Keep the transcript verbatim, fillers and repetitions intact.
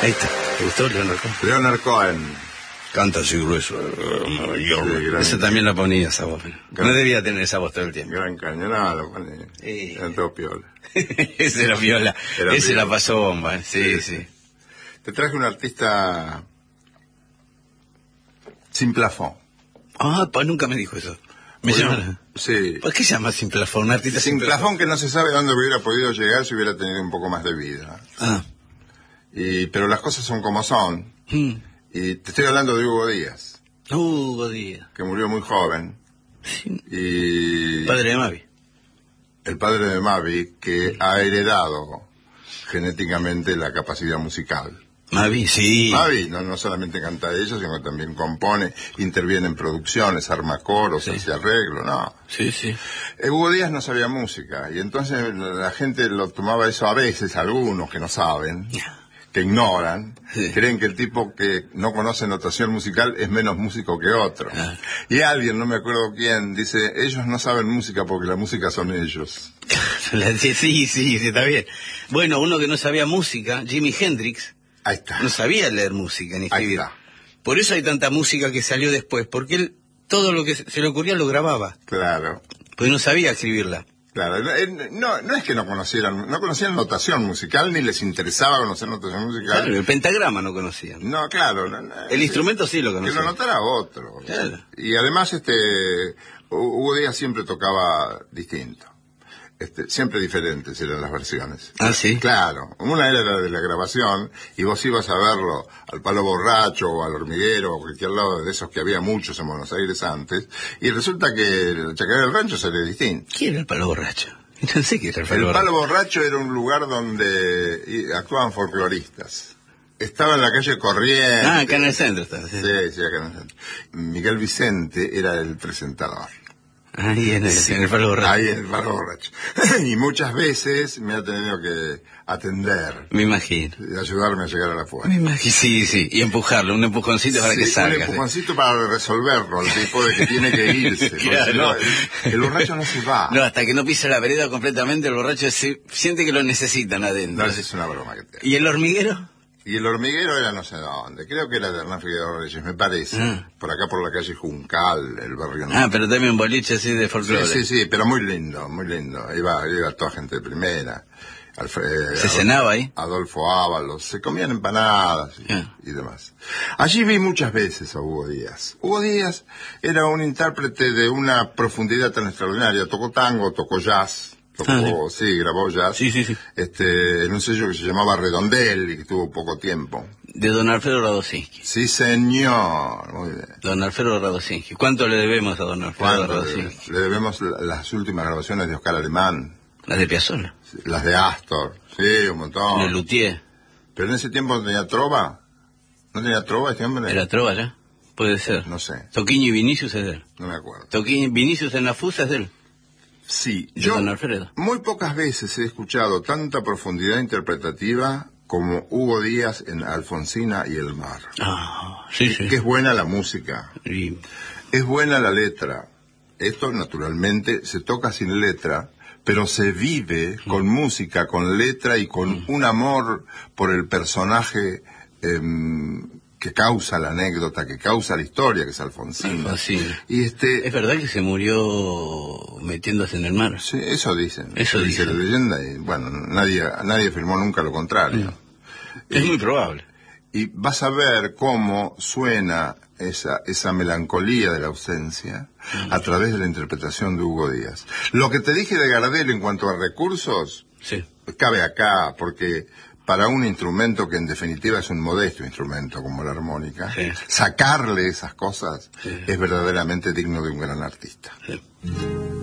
Ahí está. ¿Te gustó Leonard Cohen? Leonard Cohen. Canta así grueso. Sí, gran... Esa también la ponía esa voz. Gran... No debía tener esa voz todo el tiempo. Gran cañonada lo ponía. Sí. Era todo piola. Ese era piola. Era Ese piola. la pasó bomba. Sí, sí, sí. Te traje un artista sin plafón. Ah, pues nunca me dijo eso. Me bueno, llama... Sí. ¿Por qué se llama sin plafón? Un artista sin, sin plafón. plafón que no se sabe dónde hubiera podido llegar si hubiera tenido un poco más de vida. Ah. Y, pero las cosas son como son. Mm. Y te estoy hablando de Hugo Díaz. Hugo Díaz. Que murió muy joven. Sí. Y... Padre de Mavi. El padre de Mavi, que ha heredado genéticamente la capacidad musical. Mavi, sí. Mavi no, no solamente canta ella, sino que también compone, interviene en producciones, arma coros, Sí. hace arreglo, ¿no? Sí, sí. Eh, Hugo Díaz no sabía música, y entonces la gente lo tomaba eso a veces, algunos que no saben, que ignoran, Sí. creen que el tipo que no conoce notación musical es menos músico que otro. Ah. Y alguien, no me acuerdo quién, dice, ellos no saben música porque la música son ellos. Sí, sí, sí, sí, está bien. Bueno, uno que no sabía música, Jimi Hendrix, Ahí está. no sabía leer música ni Ahí escribir. está. Por eso hay tanta música que salió después, porque él todo lo que se le ocurría lo grababa, Claro. porque no sabía escribirla. Claro, no, no es que no conocieran, no conocían notación musical, ni les interesaba conocer notación musical. Claro, el pentagrama no conocían. No, claro. No, no, El instrumento sí lo que conocían. lo notara otro. Claro. Y además, este, Hugo Díaz siempre tocaba distinto. Este, siempre diferentes eran las versiones. Ah, ¿sí? Claro. Una era la de la grabación, y vos ibas a verlo al Palo Borracho, o al Hormiguero, o cualquier lado de esos que había muchos en Buenos Aires antes, y resulta que el Chacarera del Rancho salía distinto. ¿Quién era el Palo Borracho? No sé qué era el Palo El Borracho. Palo Borracho era un lugar donde y- actuaban folcloristas. Estaba en la calle Corrientes. Ah, acá en el centro estaba. Sí. Sí, sí, acá en el centro. Miguel Vicente era el presentador. Ahí en el, Sí, en el Palo Borracho. Ahí en el Palo Borracho. Y muchas veces me ha tenido que atender, Me imagino. y ayudarme a llegar a la puerta. Me imagino, sí, sí. Y empujarlo, un empujoncito para Sí, que un salga. sí. empujoncito para resolverlo, el tipo de que tiene que irse. Porque Claro, no, no. el, el borracho no se va. No, hasta que no pisa la vereda completamente, el borracho se, siente que lo necesitan adentro. No, esa es una broma que te ¿Y el hormiguero? Y el hormiguero era no sé dónde, creo que era de Hernán Figueroa Reyes, me parece. Ah. Por acá por la calle Juncal, el barrio. Ah, pero también un boliche así de sí, folclore. sí, sí, pero muy lindo, muy lindo. Iba, iba toda gente de primera. Alfred, ¿Se cenaba ahí? Adolfo Ábalos, se comían empanadas y, Ah. y demás. Allí vi muchas veces a Hugo Díaz. Hugo Díaz era un intérprete de una profundidad tan extraordinaria. Tocó tango, tocó jazz. Tocó, Ah, sí, grabó jazz. Sí, sí, sí. Este, en un sello que se llamaba Redondel y que tuvo poco tiempo. De don Alfredo Radosinski. Sí, señor. Muy bien. Don Alfredo Radosinski. ¿Cuánto le debemos a don Alfredo ¿Cuánto le, Radosinski? le debemos la- las últimas grabaciones de Oscar Alemán? Las de Piazzolla. Las de Astor. Sí, un montón. De Luthier. Pero en ese tiempo no tenía trova. ¿No tenía trova este hombre? ¿Era trova ya? Puede ser. No sé, Toquiño y Vinicius es de él. no me acuerdo. Toquiño y Vinicius en la fusa es de él. Sí, De yo don Alfredo. muy pocas veces he escuchado tanta profundidad interpretativa como Hugo Díaz en Alfonsina y el mar. Ah, sí, sí. Que es buena la música, Y- es buena la letra. Esto naturalmente se toca sin letra, pero se vive con música, con letra y con un amor por el personaje em, que causa la anécdota, que causa la historia, que es Alfonsina. Alfonsina. Y este, ¿Es verdad que se murió metiéndose en el mar? sí, eso dicen, Eso dice dicen. la leyenda, y bueno, nadie, nadie afirmó nunca lo contrario. Es Y- muy probable. Y vas a ver cómo suena esa, esa melancolía de la ausencia a través de la interpretación de Hugo Díaz. Lo que te dije de Gardel en cuanto a recursos, Sí. cabe acá, porque para un instrumento que en definitiva es un modesto instrumento como la armónica, Sí. sacarle esas cosas Sí. es verdaderamente digno de un gran artista. Sí.